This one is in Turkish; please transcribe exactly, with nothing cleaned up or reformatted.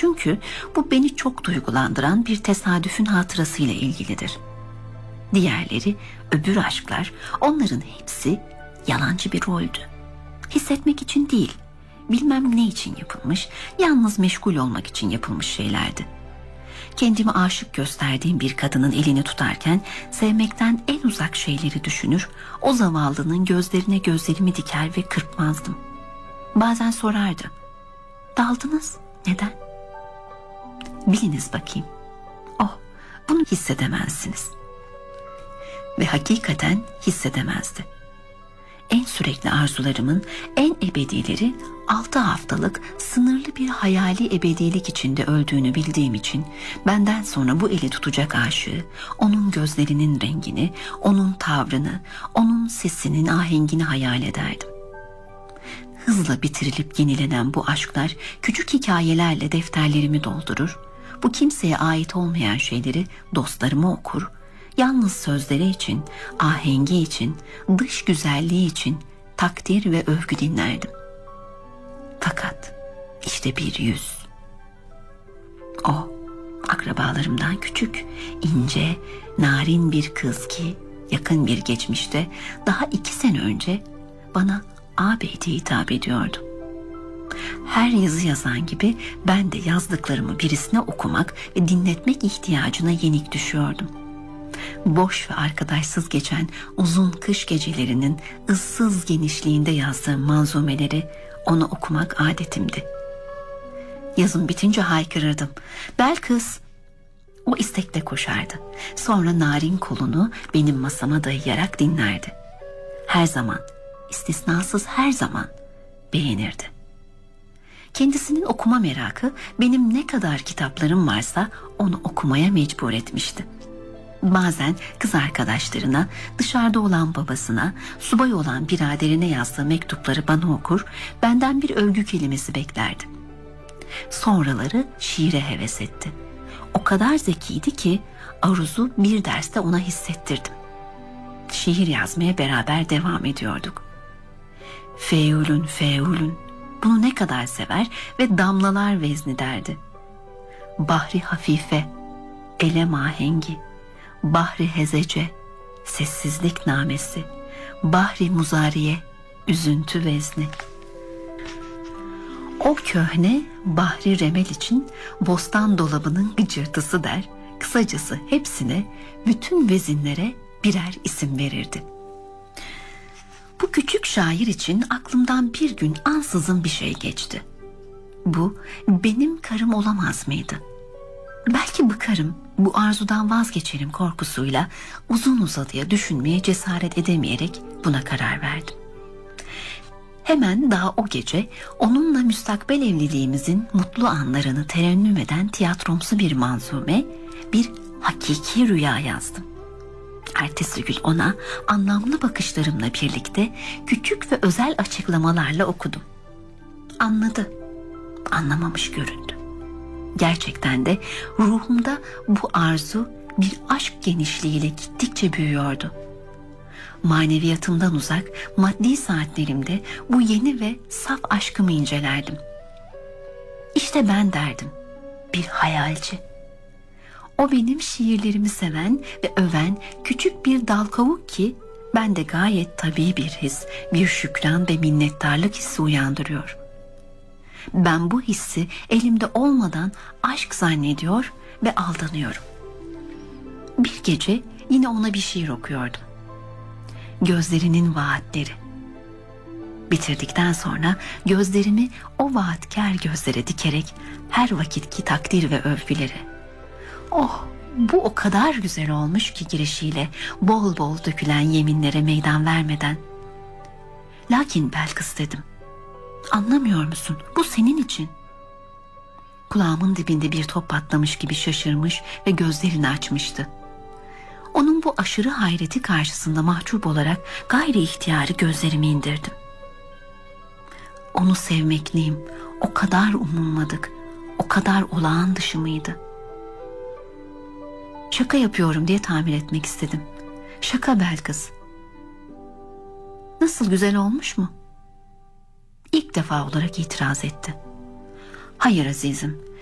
Çünkü bu beni çok duygulandıran bir tesadüfün hatırasıyla ilgilidir. Diğerleri, öbür aşklar, onların hepsi yalancı bir roldü. Hissetmek için değil, bilmem ne için yapılmış, yalnız meşgul olmak için yapılmış şeylerdi. Kendimi aşık gösterdiğim bir kadının elini tutarken sevmekten en uzak şeyleri düşünür, o zavallının gözlerine gözlerimi diker ve kırpmazdım. Bazen sorardı, daldınız, neden? Biliniz bakayım, oh, bunu hissedemezsiniz. Ve hakikaten hissedemezdi. En sürekli arzularımın en ebedileri altı haftalık sınırlı bir hayali ebedilik içinde öldüğünü bildiğim için benden sonra bu eli tutacak aşığı, onun gözlerinin rengini, onun tavrını, onun sesinin ahengini hayal ederdim. Hızla bitirilip yenilenen bu aşklar küçük hikayelerle defterlerimi doldurur, bu kimseye ait olmayan şeyleri dostlarıma okur, yalnız sözleri için, ahengi için, dış güzelliği için takdir ve övgü dinlerdim. Fakat işte bir yüz. O, akrabalarımdan küçük, ince, narin bir kız ki yakın bir geçmişte daha iki sene önce bana ağabey diye hitap ediyordu. Her yazı yazan gibi ben de yazdıklarımı birisine okumak ve dinletmek ihtiyacına yenik düşüyordum. Boş ve arkadaşsız geçen uzun kış gecelerinin ıssız genişliğinde yazdığım manzumeleri ona okumak adetimdi. Yazım bitince haykırırdım. Belkıs! O istekle koşardı. Sonra narin kolunu benim masama dayayarak dinlerdi. Her zaman, istisnasız her zaman beğenirdi. Kendisinin okuma merakı benim ne kadar kitaplarım varsa onu okumaya mecbur etmişti. Bazen kız arkadaşlarına, dışarıda olan babasına, subay olan biraderine yazdığı mektupları bana okur, benden bir övgü kelimesi beklerdi. Sonraları şiire heves etti. O kadar zekiydi ki aruzu bir derste ona hissettirdim. Şiir yazmaya beraber devam ediyorduk. Feulün feulün, bunu ne kadar sever ve damlalar vezni derdi. Bahri hafife, elem ahengi, bahri hezece, sessizlik namesi, bahri muzariye, üzüntü vezni. O köhne bahri remel için bostan dolabının gıcırtısı der, kısacası hepsine, bütün vezinlere birer isim verirdi. Bu küçük şair için aklımdan bir gün ansızın bir şey geçti. Bu benim karım olamaz mıydı? Belki bıkarım, bu arzudan vazgeçerim korkusuyla uzun uzadıya düşünmeye cesaret edemeyerek buna karar verdim. Hemen daha o gece onunla müstakbel evliliğimizin mutlu anlarını terennüm eden tiyatromsu bir manzume, bir hakiki rüya yazdım. Ertesi gün ona anlamlı bakışlarımla birlikte küçük ve özel açıklamalarla okudum. Anladı, anlamamış göründü. Gerçekten de ruhumda bu arzu bir aşk genişliğiyle gittikçe büyüyordu. Maneviyatımdan uzak, maddi saatlerimde bu yeni ve saf aşkımı incelerdim. İşte ben derdim, bir hayalci. O benim şiirlerimi seven ve öven küçük bir dal kavuk ki bende gayet tabii bir his, bir şükran ve minnettarlık hissi uyandırıyor. Ben bu hissi elimde olmadan aşk zannediyor ve aldanıyorum. Bir gece yine ona bir şiir okuyordum. Gözlerinin vaatleri. Bitirdikten sonra gözlerimi o vaatkar gözlere dikerek her vakitki takdir ve övgüleri. Oh, bu o kadar güzel olmuş ki girişiyle bol bol dökülen yeminlere meydan vermeden. Lakin Belkıs dedim. Anlamıyor musun? Bu senin için. Kulağımın dibinde bir top patlamış gibi şaşırmış ve gözlerini açmıştı. Onun bu aşırı hayreti karşısında mahcup olarak gayri ihtiyarı gözlerimi indirdim. Onu sevmek neyim? O kadar umulmadık, o kadar olağan dışı mıydı? Şaka yapıyorum diye tahmin etmek istedim. Şaka Belkıs. Nasıl, güzel olmuş mu? İlk defa olarak itiraz etti. Hayır azizim,